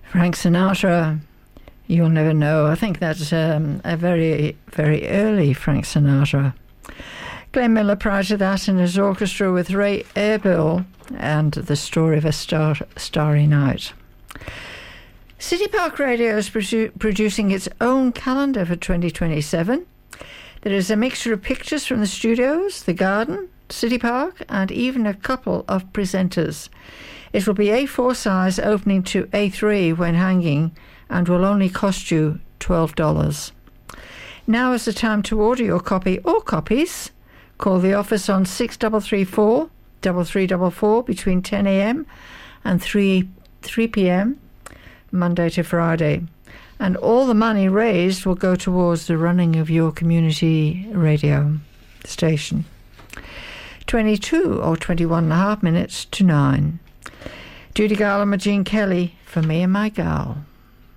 Frank Sinatra, You'll Never Know. I think that's a very, very early Frank Sinatra. Glenn Miller prior to that in his orchestra with Ray Earl and The Story of a Starry Night. City Park Radio is producing its own calendar for 2027. There is a mixture of pictures from the studios, the garden, City Park, and even a couple of presenters. It will be A4 size, opening to A3 when hanging, and will only cost you $12. Now is the time to order your copy or copies. Call the office on 6334 3344 between 10 a.m. and 3 p.m. Monday to Friday. And all the money raised will go towards the running of your community radio station. 22 or 21 and a half minutes to 9. Judy Garland and Jean Kelly, For Me and My Gal.